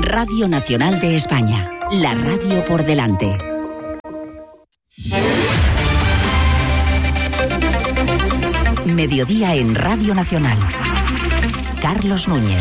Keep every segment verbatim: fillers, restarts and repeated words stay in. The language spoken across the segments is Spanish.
Radio Nacional de España, la radio por delante. Mediodía en Radio Nacional. Carlos Núñez.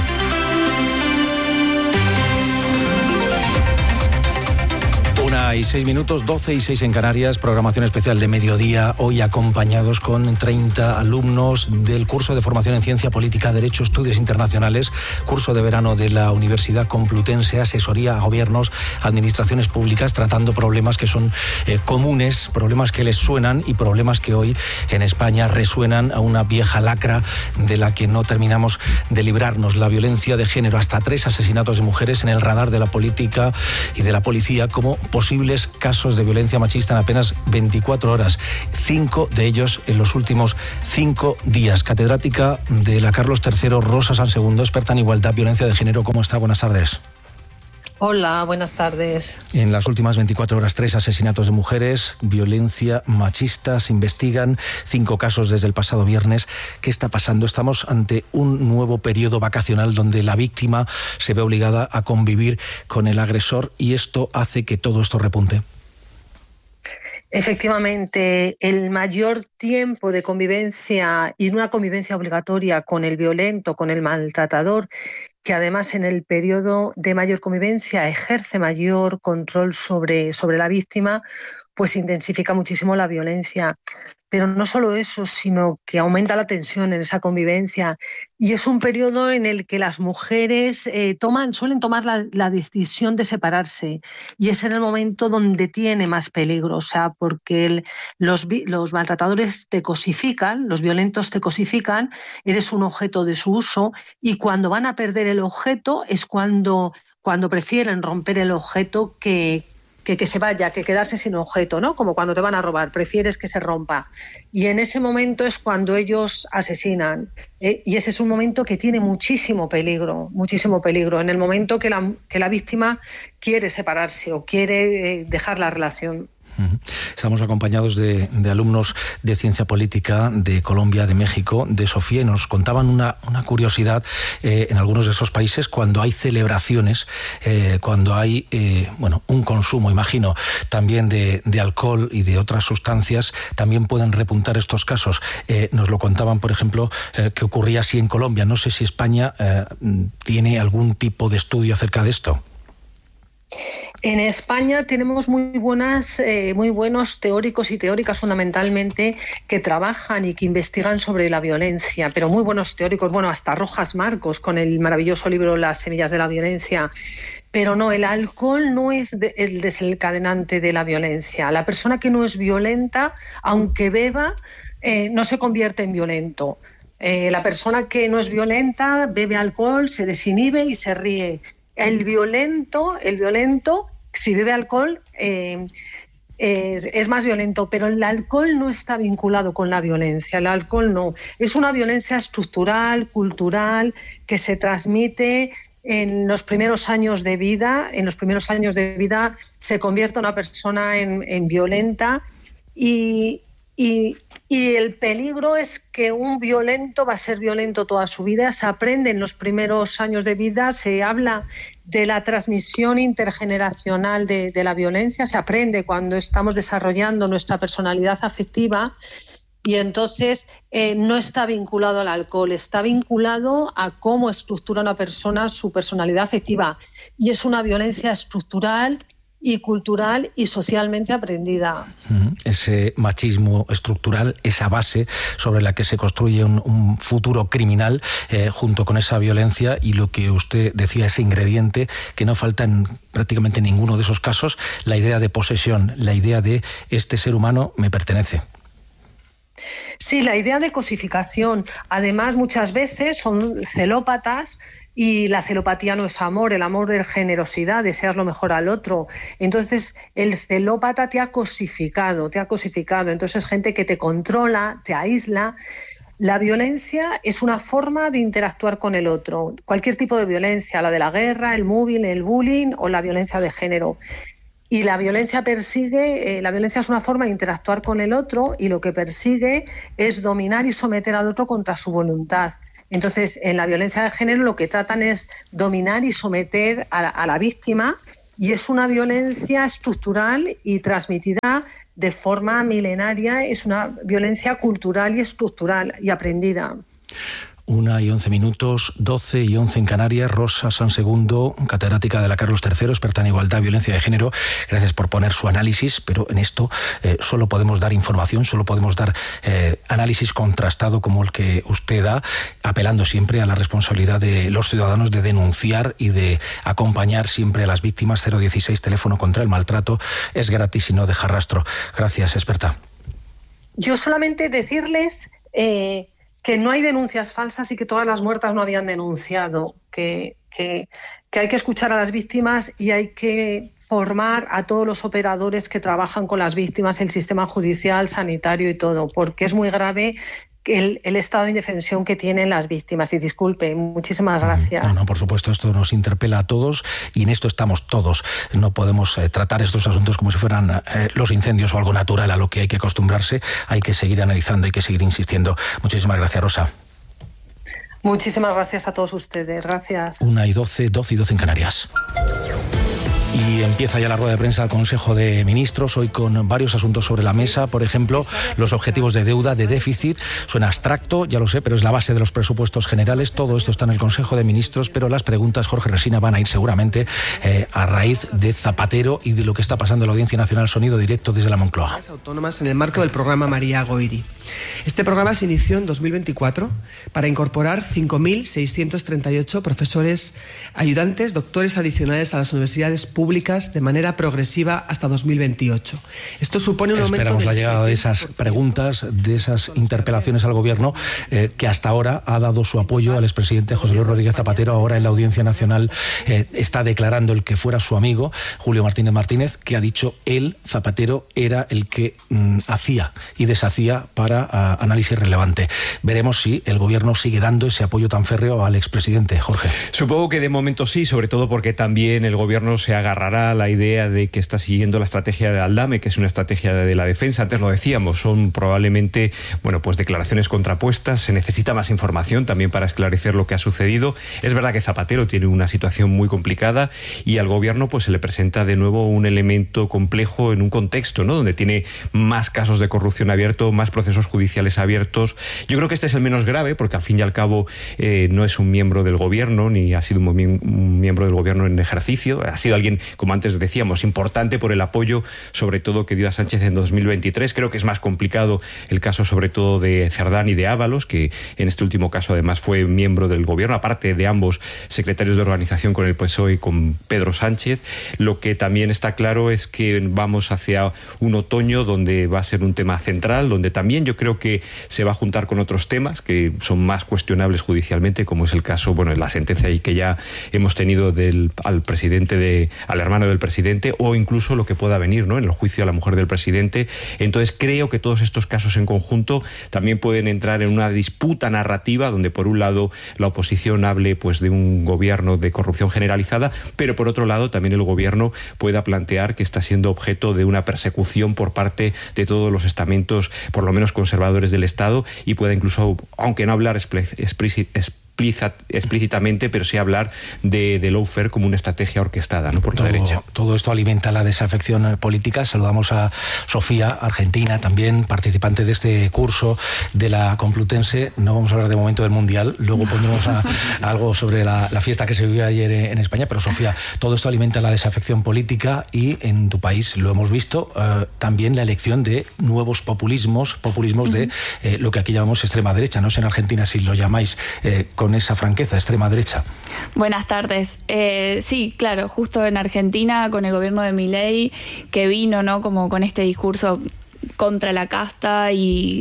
Una y seis minutos, doce y seis en Canarias, programación especial de mediodía, hoy acompañados con treinta alumnos del curso de formación en Ciencia Política, Derecho, Estudios Internacionales, curso de verano de la Universidad Complutense, asesoría a gobiernos, administraciones públicas, tratando problemas que son eh, comunes, problemas que les suenan y problemas que hoy en España resuenan a una vieja lacra de la que no terminamos de librarnos. La violencia de género, hasta tres asesinatos de mujeres en el radar de la política y de la policía como posibles casos de violencia machista en apenas veinticuatro horas, cinco de ellos en los últimos cinco días. Catedrática de la Carlos tercero, Rosa Sansegundo, experta en igualdad, violencia de género. ¿Cómo está? Buenas tardes. Hola, buenas tardes. En las últimas veinticuatro horas, tres asesinatos de mujeres, violencia machista, se investigan cinco casos desde el pasado viernes. ¿Qué está pasando? Estamos ante un nuevo periodo vacacional donde la víctima se ve obligada a convivir con el agresor y esto hace que todo esto repunte. Efectivamente, el mayor tiempo de convivencia y una convivencia obligatoria con el violento, con el maltratador, que además en el periodo de mayor convivencia ejerce mayor control sobre, sobre la víctima, pues intensifica muchísimo la violencia. Pero no solo eso, sino que aumenta la tensión en esa convivencia y es un periodo en el que las mujeres eh, toman, suelen tomar la, la decisión de separarse y es en el momento donde tiene más peligro, o sea, porque el, los, los maltratadores te cosifican, los violentos te cosifican, eres un objeto de su uso y cuando van a perder el objeto es cuando, cuando prefieren romper el objeto que Que, que se vaya, que quedarse sin objeto, ¿no? Como cuando te van a robar, prefieres que se rompa. Y en ese momento es cuando ellos asesinan. ¿eh? Y ese es un momento que tiene muchísimo peligro, muchísimo peligro. En el momento que la, que la víctima quiere separarse o quiere eh, dejar la relación. Estamos acompañados de, de alumnos de Ciencia Política de Colombia, de México, de Sofía, y nos contaban una, una curiosidad eh, en algunos de esos países cuando hay celebraciones, eh, cuando hay eh, bueno, un consumo, imagino, también de, de alcohol y de otras sustancias, también pueden repuntar estos casos. Eh, nos lo contaban, por ejemplo, eh, que ocurría así en Colombia. No sé si España eh, tiene algún tipo de estudio acerca de esto. En España tenemos muy buenas, eh, muy buenos teóricos y teóricas fundamentalmente que trabajan y que investigan sobre la violencia, pero muy buenos teóricos, bueno, hasta Rojas Marcos con el maravilloso libro Las semillas de la violencia. Pero no, el alcohol no es de, el desencadenante de la violencia. La persona que no es violenta, aunque beba, eh, no se convierte en violento. Eh, la persona que no es violenta bebe alcohol, se desinhibe y se ríe. El violento, el violento, si bebe alcohol, eh, es, es más violento, pero el alcohol no está vinculado con la violencia. El alcohol no. Es una violencia estructural, cultural, que se transmite en los primeros años de vida. En los primeros años de vida se convierte una persona en, en violenta y, y, y el peligro es que un violento va a ser violento toda su vida. Se aprende en los primeros años de vida, se habla de la transmisión intergeneracional de, de la violencia, se aprende cuando estamos desarrollando nuestra personalidad afectiva y entonces eh, no está vinculado al alcohol, está vinculado a cómo estructura una persona su personalidad afectiva y es una violencia estructural y cultural y socialmente aprendida. Ese machismo estructural, esa base sobre la que se construye un, un futuro criminal eh, junto con esa violencia y lo que usted decía, ese ingrediente que no falta en prácticamente ninguno de esos casos, la idea de posesión, la idea de este ser humano me pertenece. Sí, la idea de cosificación. Además, muchas veces son celópatas. Y la celopatía no es amor, el amor es generosidad, deseas lo mejor al otro. Entonces, el celópata te ha cosificado, te ha cosificado. Entonces, es gente que te controla, te aísla. La violencia es una forma de interactuar con el otro. Cualquier tipo de violencia, la de la guerra, el mobbing, el bullying o la violencia de género. Y la violencia persigue, eh, la violencia es una forma de interactuar con el otro y lo que persigue es dominar y someter al otro contra su voluntad. Entonces, en la violencia de género lo que tratan es dominar y someter a la, a la víctima, y es una violencia estructural y transmitida de forma milenaria, es una violencia cultural y estructural y aprendida. Una y once minutos, doce y once en Canarias. Rosa Sansegundo, catedrática de la Carlos tercero, experta en igualdad, violencia de género. Gracias por poner su análisis, pero en esto eh, solo podemos dar información, solo podemos dar eh, análisis contrastado como el que usted da, apelando siempre a la responsabilidad de los ciudadanos de denunciar y de acompañar siempre a las víctimas. Cero dieciséis, teléfono contra el maltrato, es gratis y no deja rastro. Gracias, experta. Yo solamente decirles... Eh... que no hay denuncias falsas y que todas las muertas no habían denunciado, que, que, que hay que escuchar a las víctimas y hay que formar a todos los operadores que trabajan con las víctimas, el sistema judicial, sanitario y todo, porque es muy grave el, el estado de indefensión que tienen las víctimas. Y disculpe, muchísimas gracias. No, no, por supuesto, esto nos interpela a todos y en esto estamos todos. No podemos eh, tratar estos asuntos como si fueran eh, los incendios o algo natural a lo que hay que acostumbrarse. Hay que seguir analizando, hay que seguir insistiendo. Muchísimas gracias, Rosa. Muchísimas gracias a todos ustedes. Gracias. Una y doce, doce y doce en Canarias. Y empieza ya la rueda de prensa del Consejo de Ministros, hoy con varios asuntos sobre la mesa. Por ejemplo, los objetivos de deuda, de déficit. Suena abstracto, ya lo sé, pero es la base de los presupuestos generales. Todo esto está en el Consejo de Ministros, pero las preguntas, Jorge Resina, van a ir seguramente eh, a raíz de Zapatero y de lo que está pasando en la Audiencia Nacional. Sonido directo desde la Moncloa. Autónomas en el marco del programa María Goiri. Este programa se inició en dos mil veinticuatro para incorporar cinco mil seiscientos treinta y ocho profesores ayudantes, doctores adicionales a las universidades públicas de manera progresiva hasta dos mil veintiocho. Esto supone un aumento. Esperamos la llegada de esas preguntas, de esas interpelaciones al Gobierno, eh, que hasta ahora ha dado su apoyo al expresidente José Luis Rodríguez Zapatero. Ahora en la Audiencia Nacional eh, está declarando el que fuera su amigo, Julio Martínez Martínez, que ha dicho él, Zapatero, era el que mm, hacía y deshacía para uh, análisis relevante. Veremos si el Gobierno sigue dando ese apoyo tan férreo al expresidente. Jorge. Supongo que de momento sí, sobre todo porque también el Gobierno se agarrará a la idea de que está siguiendo la estrategia de Aldame, que es una estrategia de la defensa. Antes lo decíamos, son probablemente, bueno, pues declaraciones contrapuestas. Se necesita más información también para esclarecer lo que ha sucedido. Es verdad que Zapatero tiene una situación muy complicada y al Gobierno pues se le presenta de nuevo un elemento complejo en un contexto, ¿no?, donde tiene más casos de corrupción abiertos, más procesos judiciales abiertos. Yo creo que este es el menos grave porque al fin y al cabo eh, no es un miembro del Gobierno ni ha sido un, un miembro del Gobierno en ejercicio. Ha sido alguien, como antes decíamos, importante por el apoyo sobre todo que dio a Sánchez en dos mil veintitrés. Creo que es más complicado el caso sobre todo de Cerdán y de Ábalos, que en este último caso además fue miembro del Gobierno, aparte de ambos secretarios de organización con el P S O E y con Pedro Sánchez. Lo que también está claro es que vamos hacia un otoño donde va a ser un tema central, donde también yo creo que se va a juntar con otros temas que son más cuestionables judicialmente, como es el caso, bueno, la sentencia ahí que ya hemos tenido del, al presidente de, al hermano del presidente, o incluso lo que pueda venir, ¿no?, en el juicio a la mujer del presidente. Entonces creo que todos estos casos en conjunto también pueden entrar en una disputa narrativa donde por un lado la oposición hable pues de un gobierno de corrupción generalizada, pero por otro lado también el gobierno pueda plantear que está siendo objeto de una persecución por parte de todos los estamentos, por lo menos conservadores del Estado, y pueda incluso, aunque no hablar explícitamente, explícitamente, pero sí hablar de, de lawfare como una estrategia orquestada, ¿no?, por todo, la derecha. Todo esto alimenta la desafección política. Saludamos a Sofía, argentina, también participante de este curso de la Complutense. No vamos a hablar de momento del Mundial, luego pondremos a, a algo sobre la, la fiesta que se vivió ayer en España, pero Sofía, todo esto alimenta la desafección política y en tu país lo hemos visto, eh, también la elección de nuevos populismos, populismos uh-huh. de eh, lo que aquí llamamos extrema derecha. No sé en Argentina si lo llamáis eh, con esa franqueza, extrema derecha. Buenas tardes. Eh, sí, claro, justo en Argentina con el gobierno de Milei, que vino, ¿no?, como con este discurso contra la casta y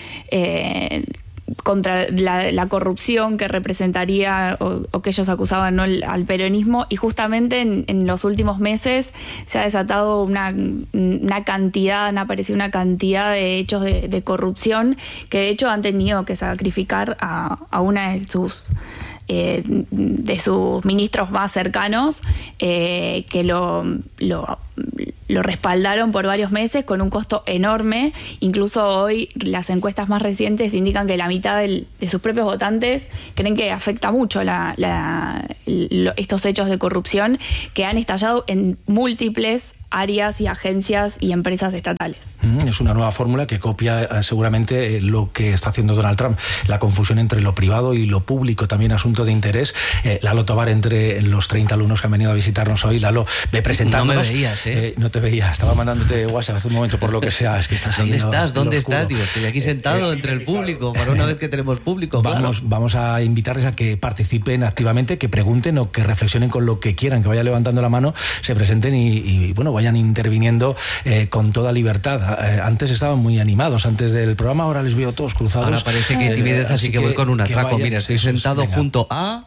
eh, contra la, la corrupción que representaría o, o que ellos acusaban, ¿no?, el, al peronismo, y justamente en, en los últimos meses se ha desatado una, una cantidad, han aparecido una cantidad de hechos de, de corrupción que de hecho han tenido que sacrificar a, a una de sus eh, de sus ministros más cercanos, eh, que lo, lo lo respaldaron por varios meses con un costo enorme. Incluso hoy las encuestas más recientes indican que la mitad del, de sus propios votantes creen que afecta mucho la, la, lo, estos hechos de corrupción que han estallado en múltiples áreas y agencias y empresas estatales. Es una nueva fórmula que copia eh, seguramente eh, lo que está haciendo Donald Trump, la confusión entre lo privado y lo público, también asunto de interés. Eh, Lalo Tobar, entre los treinta alumnos que han venido a visitarnos hoy. Lalo, ve presentándonos. No me veías, ¿eh? eh no te veía, estaba mandándote WhatsApp hace un momento por lo que sea, es que estás ahí. ¿Dónde en estás? lo, ¿Dónde oscuro. estás? Digo, estoy aquí sentado eh, entre el público, para una vez que tenemos público. Vamos, claro. vamos a invitarles a que participen activamente, que pregunten o que reflexionen con lo que quieran, que vayan levantando la mano, se presenten y, y bueno, vayan interviniendo Eh, con toda libertad. Eh, antes estaban muy animados antes del programa, ahora les veo todos cruzados. Ahora parece que hay timidez, eh, así que, que voy con un atraco. Vayan, mira, estoy sentado venga. junto a...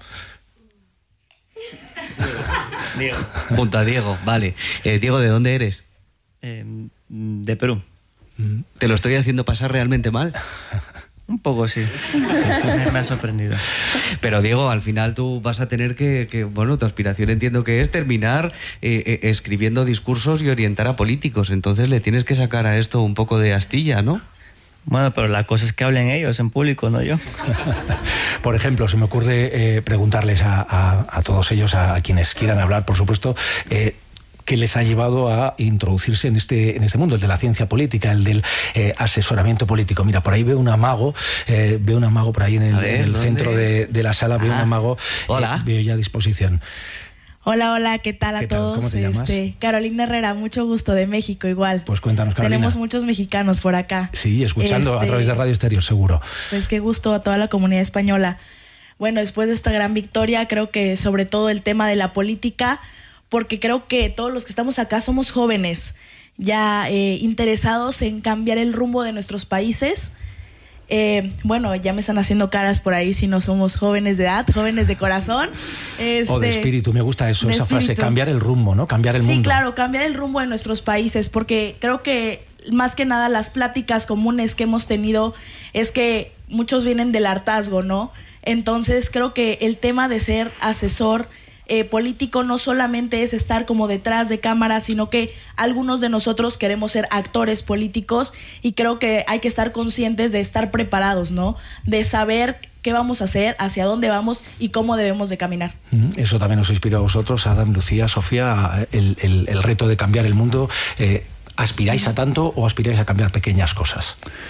Diego. Junto a Diego, vale. Eh, Diego, ¿de dónde eres? Eh, de Perú. ¿Te lo estoy haciendo pasar realmente mal? Un poco, sí. Me ha sorprendido. Pero, Diego, al final tú vas a tener que... que bueno, tu aspiración entiendo que es terminar eh, eh, escribiendo discursos y orientar a políticos. Entonces le tienes que sacar a esto un poco de astilla, ¿no? Bueno, pero la cosa es que hablen ellos en público, no yo. Por ejemplo, se me ocurre eh, preguntarles a, a, a todos ellos, a, a quienes quieran hablar, por supuesto, eh, ¿qué les ha llevado a introducirse en este, en este mundo, el de la ciencia política, el del eh, asesoramiento político? Mira, por ahí veo un amago, eh, veo un amago por ahí en el, ver, en el centro de, de la sala, veo ah, un amago. Hola. Eh, veo ya a disposición. Hola, hola, ¿qué tal a ¿Qué tal? todos? ¿Cómo te llamas? Este, Carolina Herrera, mucho gusto, de México igual. Pues cuéntanos, Carolina. Tenemos muchos mexicanos por acá. Sí, escuchando este, a través de Radio Estéreo, seguro. Pues qué gusto a toda la comunidad española. Bueno, después de esta gran victoria, creo que sobre todo el tema de la política, porque creo que todos los que estamos acá somos jóvenes, ya eh, interesados en cambiar el rumbo de nuestros países. Eh, bueno, ya me están haciendo caras por ahí si no somos jóvenes de edad, jóvenes de corazón. Este, o de espíritu, me gusta eso, esa espíritu. frase, cambiar el rumbo, ¿no? Cambiar el sí, mundo. Sí, claro, cambiar el rumbo de nuestros países, porque creo que más que nada las pláticas comunes que hemos tenido es que muchos vienen del hartazgo, ¿no? Entonces creo que el tema de ser asesor Eh, político no solamente es estar como detrás de cámara, sino que algunos de nosotros queremos ser actores políticos y creo que hay que estar conscientes de estar preparados, ¿no? De saber qué vamos a hacer, hacia dónde vamos y cómo debemos de caminar. Eso también os inspiró a vosotros, Adam, Lucía, Sofía, el, el, el reto de cambiar el mundo. Eh, ¿Aspiráis a tanto o aspiráis a cambiar pequeñas cosas?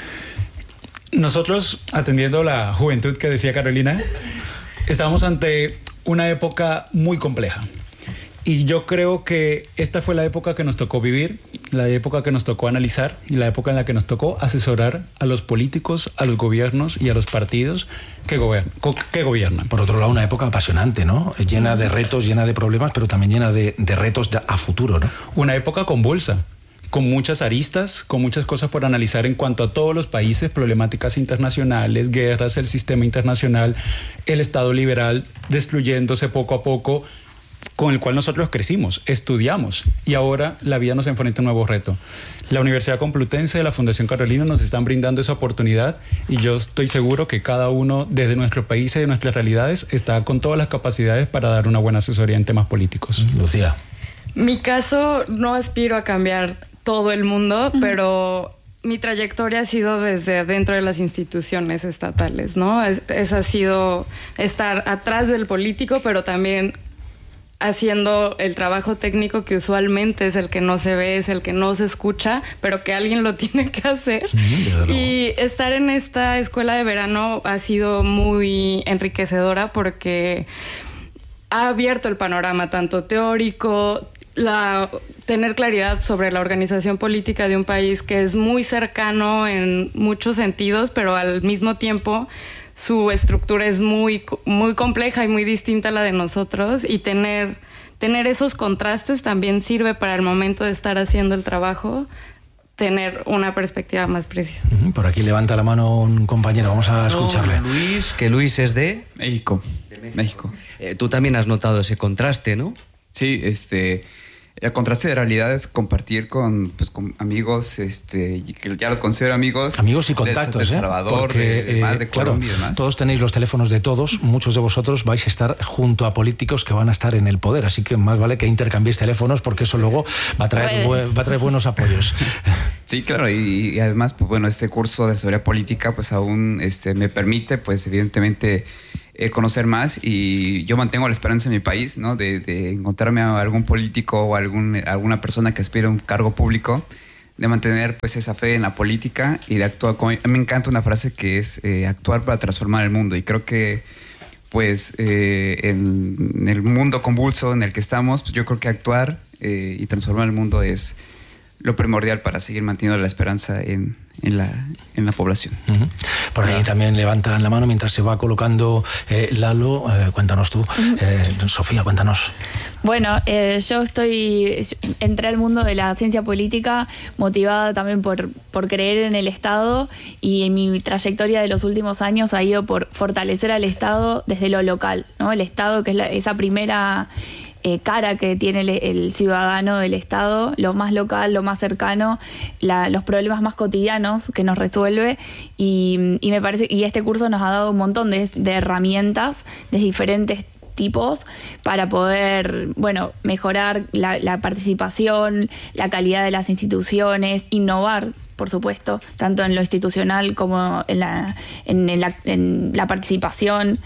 Nosotros, atendiendo la juventud que decía Carolina, estamos ante una época muy compleja. Y yo creo que esta fue la época que nos tocó vivir, la época que nos tocó analizar y la época en la que nos tocó asesorar a los políticos, a los gobiernos y a los partidos que, gobern que gobiernan. Por otro lado, una época apasionante, ¿no? Llena de retos, llena de problemas, pero también llena de, de retos de, a futuro, ¿no? Una época convulsa, con muchas aristas, con muchas cosas por analizar en cuanto a todos los países, problemáticas internacionales, guerras, el sistema internacional, el Estado liberal destruyéndose poco a poco, con el cual nosotros crecimos, estudiamos y ahora la vida nos enfrenta a un nuevo reto. La Universidad Complutense de la Fundación Carolina nos están brindando esa oportunidad y yo estoy seguro que cada uno desde nuestro país y de nuestras realidades está con todas las capacidades para dar una buena asesoría en temas políticos. Lucía. Mi caso, no aspiro a cambiar todo el mundo, uh-huh. pero mi trayectoria ha sido desde dentro de las instituciones estatales, ¿no? Es, es ha sido estar atrás del político, pero también haciendo el trabajo técnico que usualmente es el que no se ve, es el que no se escucha, pero que alguien lo tiene que hacer. Uh-huh. Y estar en esta escuela de verano ha sido muy enriquecedora porque ha abierto el panorama tanto teórico, la, tener claridad sobre la organización política de un país que es muy cercano en muchos sentidos, pero al mismo tiempo su estructura es muy, muy compleja y muy distinta a la de nosotros, y tener, tener esos contrastes también sirve para el momento de estar haciendo el trabajo, tener una perspectiva más precisa. Por aquí levanta la mano un compañero, vamos a escucharle. No, Luis, que Luis es de... México. De México. Eh, tú también has notado ese contraste, ¿no? Sí, este... el contraste de realidades, compartir con, pues, con amigos, este, que ya los considero amigos. Amigos y contactos, de El ¿eh? Salvador, Porque, de, de, más, de eh, claro, Colombia y demás. todos tenéis los teléfonos de todos, muchos de vosotros vais a estar junto a políticos que van a estar en el poder, así que más vale que intercambiéis teléfonos porque eso luego va a traer, bu- va a traer buenos apoyos. Sí, claro, y, y además, pues bueno, este curso de seguridad política pues aún este, me permite, pues evidentemente, eh, conocer más, y yo mantengo la esperanza en mi país, ¿no? De, de encontrarme a algún político o algún, alguna persona que aspire a un cargo público, de mantener pues esa fe en la política y de actuar. Como, a mí me encanta una frase que es eh, actuar para transformar el mundo, y creo que pues eh, en, en el mundo convulso en el que estamos, pues yo creo que actuar eh, y transformar el mundo es lo primordial para seguir manteniendo la esperanza en, en, la, en la población. Uh-huh. Por ahí también levantan la mano mientras se va colocando eh, Lalo. Eh, cuéntanos tú. Uh-huh. eh, Sofía, cuéntanos. Bueno, eh, yo estoy, entré al mundo de la ciencia política motivada también por, por creer en el Estado, y mi trayectoria de los últimos años ha ido por fortalecer al Estado desde lo local, ¿no? El Estado, que es la, esa primera eh, cara que tiene el, el ciudadano del Estado, lo más local, lo más cercano, la, los problemas más cotidianos que nos resuelve, y, y me parece, y este curso nos ha dado un montón de, de herramientas de diferentes tipos para poder, bueno, mejorar la, la participación, la calidad de las instituciones, innovar, por supuesto, tanto en lo institucional como en la, en, en la, en la participación.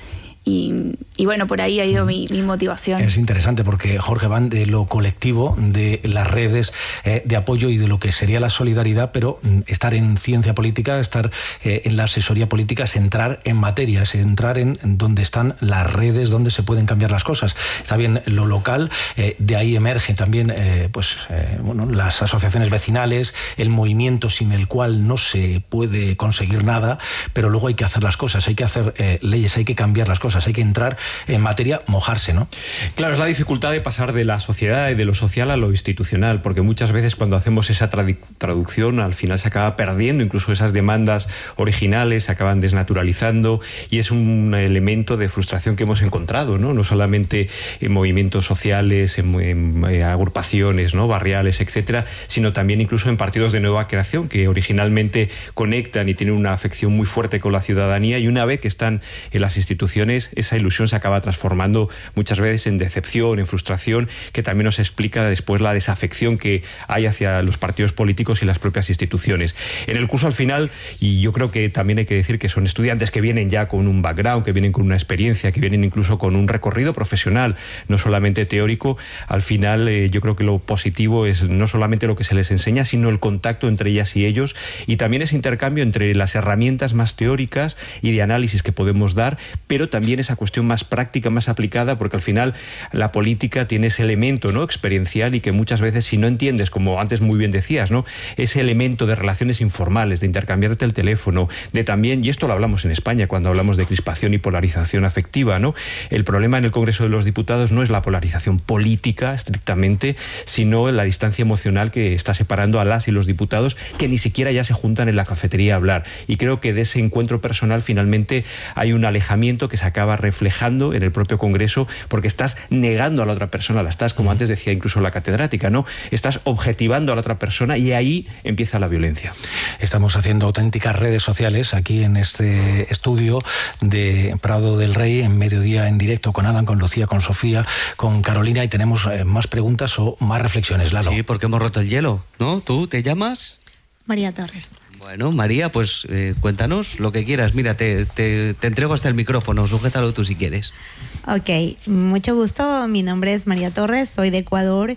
Y, y bueno, por ahí ha ido mi, mi motivación. Es interesante porque, Jorge, van de lo colectivo, de las redes eh, de apoyo y de lo que sería la solidaridad, pero estar en ciencia política, estar eh, en la asesoría política es entrar en materia, es entrar en, en donde están las redes, donde se pueden cambiar las cosas. Está bien lo local, eh, de ahí emergen también eh, pues, eh, bueno, las asociaciones vecinales, el movimiento sin el cual no se puede conseguir nada, pero luego hay que hacer las cosas, hay que hacer eh, leyes, hay que cambiar las cosas. Hay que entrar en materia, mojarse, ¿no? Claro, es la dificultad de pasar de la sociedad y de lo social a lo institucional, porque muchas veces cuando hacemos esa tradu- traducción al final se acaba perdiendo, incluso esas demandas originales se acaban desnaturalizando, y es un elemento de frustración que hemos encontrado, ¿no? No solamente en movimientos sociales, en, en, en agrupaciones, ¿no? barriales, etcétera, sino también incluso en partidos de nueva creación que originalmente conectan y tienen una afección muy fuerte con la ciudadanía, y una vez que están en las instituciones, esa ilusión se acaba transformando muchas veces en decepción, en frustración, que también nos explica después la desafección que hay hacia los partidos políticos y las propias instituciones. En el curso, al final, y yo creo que también hay que decir que son estudiantes que vienen ya con un background, que vienen con una experiencia, que vienen incluso con un recorrido profesional, no solamente teórico. Al final, eh, yo creo que lo positivo es no solamente lo que se les enseña, sino el contacto entre ellas y ellos, y también ese intercambio entre las herramientas más teóricas y de análisis que podemos dar, pero también esa cuestión más práctica, más aplicada, porque al final la política tiene ese elemento, ¿no? experiencial, y que muchas veces, si no entiendes, como antes muy bien decías, ¿no? ese elemento de relaciones informales, de intercambiarte el teléfono, de también, y esto lo hablamos en España cuando hablamos de crispación y polarización afectiva, ¿no? El problema en el Congreso de los Diputados no es la polarización política estrictamente, sino la distancia emocional que está separando a las y los diputados, que ni siquiera ya se juntan en la cafetería a hablar, y creo que de ese encuentro personal finalmente hay un alejamiento que se acaba reflejando en el propio Congreso, porque estás negando a la otra persona, la estás, como antes decía incluso la catedrática, ¿no? Estás objetivando a la otra persona, y ahí empieza la violencia. Estamos haciendo auténticas redes sociales aquí en este estudio de Prado del Rey, en Mediodía en directo, con Adam, con Lucía, con Sofía, con Carolina, y tenemos eh, más preguntas o más reflexiones, Lalo. Sí, porque hemos roto el hielo, ¿no? ¿Tú te llamas? María Torres. Bueno, María, pues eh, cuéntanos lo que quieras. Mira, te, te, te entrego hasta el micrófono, sujétalo tú si quieres. Ok, mucho gusto. Mi nombre es María Torres, soy de Ecuador,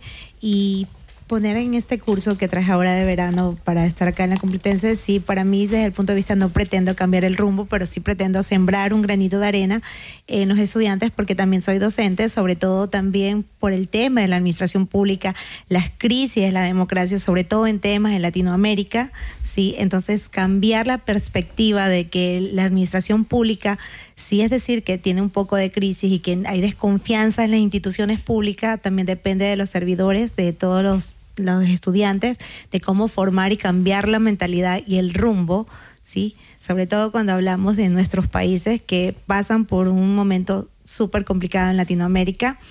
y poner en este curso que traje ahora de verano para estar acá en la Complutense, sí, para mí desde el punto de vista no pretendo cambiar el rumbo, pero sí pretendo sembrar un granito de arena en los estudiantes, porque también soy docente, sobre todo también por el tema de la administración pública, las crisis de la democracia, sobre todo en temas en Latinoamérica, sí, entonces cambiar la perspectiva de que la administración pública, sí, es decir, que tiene un poco de crisis y que hay desconfianza en las instituciones públicas, también depende de los servidores, de todos los los estudiantes, de cómo formar y cambiar la mentalidad y el rumbo, ¿sí? Sobre todo cuando hablamos de nuestros países que pasan por un momento súper complicado en Latinoamérica.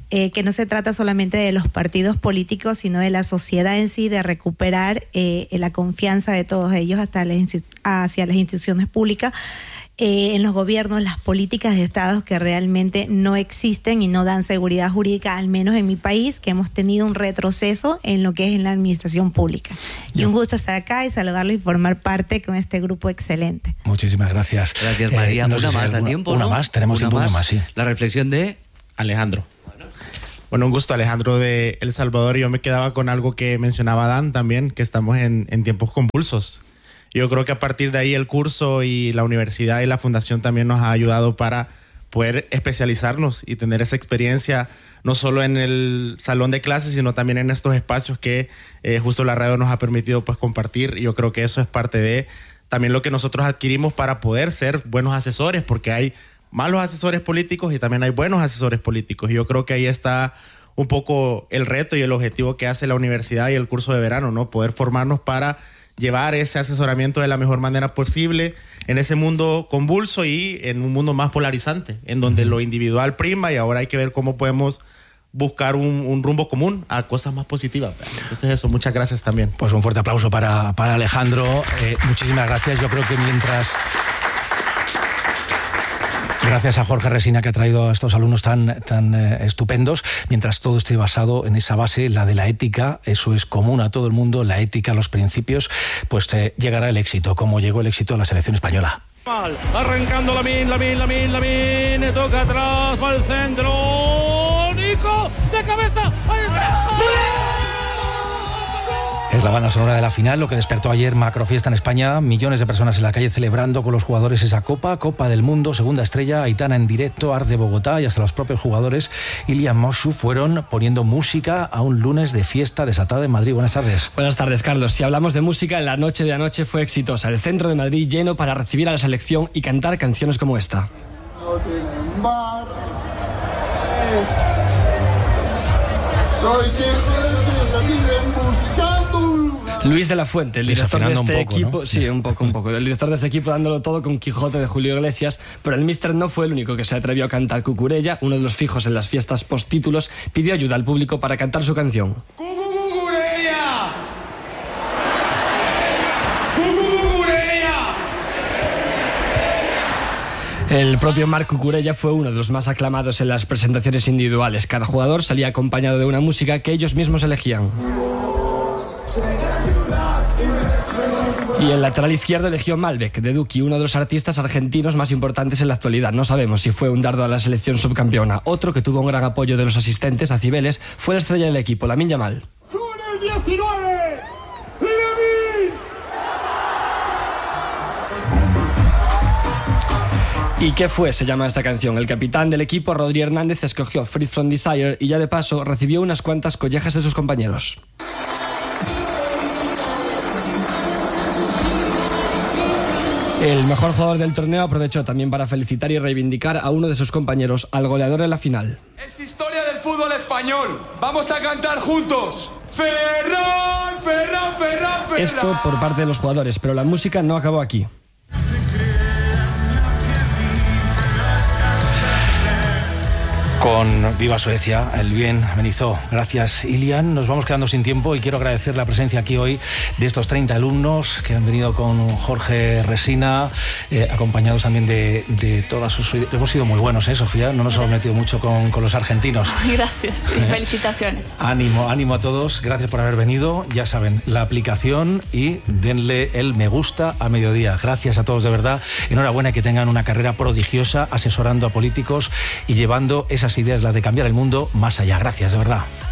eh, que no se trata solamente de los partidos políticos, sino de la sociedad en sí, de recuperar eh, la confianza de todos ellos hasta la, hacia las instituciones públicas, Eh, en los gobiernos, las políticas de Estado que realmente no existen y no dan seguridad jurídica, al menos en mi país, que hemos tenido un retroceso en lo que es en la administración pública. Y un gusto estar acá y saludarlo y formar parte con este grupo excelente. Muchísimas gracias. Gracias, María. Eh, no una sé si más, ¿da alguna, tiempo? Una ¿no? más, tenemos una tiempo más. una más, sí. La reflexión de Alejandro. Bueno, un gusto, Alejandro de El Salvador. Yo me quedaba con algo que mencionaba Dan también, que estamos en, en tiempos convulsos. Yo creo que a partir de ahí el curso y la universidad y la fundación también nos ha ayudado para poder especializarnos y tener esa experiencia no solo en el salón de clases, sino también en estos espacios que eh, justo la radio nos ha permitido pues compartir. Yo creo que eso es parte de también lo que nosotros adquirimos para poder ser buenos asesores, porque hay malos asesores políticos y también hay buenos asesores políticos. Y yo creo que ahí está un poco el reto y el objetivo que hace la universidad y el curso de verano, ¿no? Poder formarnos para llevar ese asesoramiento de la mejor manera posible en ese mundo convulso y en un mundo más polarizante, en donde lo individual prima y ahora hay que ver cómo podemos buscar un, un rumbo común a cosas más positivas. Entonces eso, muchas gracias también. Pues un fuerte aplauso para, para Alejandro. Eh, muchísimas gracias. Yo creo que mientras... Gracias a Jorge Resina, que ha traído a estos alumnos tan, tan eh, estupendos. Mientras todo esté basado en esa base, la de la ética, eso es común a todo el mundo, la ética, los principios, pues eh, llegará el éxito, como llegó el éxito a la selección española. Arrancando Lamine, Lamine, Lamine, Lamine, toca atrás, va al centro, Nico, de cabeza, ahí está. Es la banda sonora de la final, lo que despertó ayer macrofiesta en España, millones de personas en la calle celebrando con los jugadores esa Copa, Copa del Mundo, segunda estrella, Aitana en directo, Arde Bogotá y hasta los propios jugadores, Ilian Moshu, fueron poniendo música a un lunes de fiesta desatada en Madrid. Buenas tardes. Buenas tardes, Carlos. Si hablamos de música, la noche de anoche fue exitosa. El centro de Madrid lleno para recibir a la selección y cantar canciones como esta. Soy Luis de la Fuente, el director de este poco, equipo, ¿no? sí, un poco, un poco. El director de este equipo dándolo todo con Quijote de Julio Iglesias, pero el míster no fue el único que se atrevió a cantar Cucurella, uno de los fijos en las fiestas postítulos, pidió ayuda al público para cantar su canción. ¡Cucurella! ¡Cucurella! El propio Marc Cucurella fue uno de los más aclamados en las presentaciones individuales. Cada jugador salía acompañado de una música que ellos mismos elegían. Y el lateral izquierdo eligió Malbec, de Duki, uno de los artistas argentinos más importantes en la actualidad. No sabemos si fue un dardo a la selección subcampeona. Otro que tuvo un gran apoyo de los asistentes a Cibeles fue la estrella del equipo, Lamine Yamal. ¡Con el diecinueve! ¡Lamine! ¿Y qué fue? Se llama esta canción. El capitán del equipo, Rodri Hernández, escogió Free From Desire y ya de paso recibió unas cuantas collejas de sus compañeros. El mejor jugador del torneo aprovechó también para felicitar y reivindicar a uno de sus compañeros, al goleador en la final. Es historia del fútbol español. Vamos a cantar juntos. Ferran, Ferran, Ferran, Ferran. Esto por parte de los jugadores, pero la música no acabó aquí. Con Viva Suecia, el bien amenizó. Gracias, Ilian. Nos vamos quedando sin tiempo y quiero agradecer la presencia aquí hoy de estos treinta alumnos que han venido con Jorge Resina, eh, acompañados también de, de todas sus... Hemos sido muy buenos, ¿eh, Sofía? No nos hemos metido mucho con, con los argentinos. Gracias y ¿Eh? felicitaciones. Ánimo, ánimo a todos. Gracias por haber venido. Ya saben, la aplicación y denle el me gusta a mediodía. Gracias a todos, de verdad. Enhorabuena y que tengan una carrera prodigiosa asesorando a políticos y llevando esas ideas, las de cambiar el mundo, más allá. Gracias, de verdad.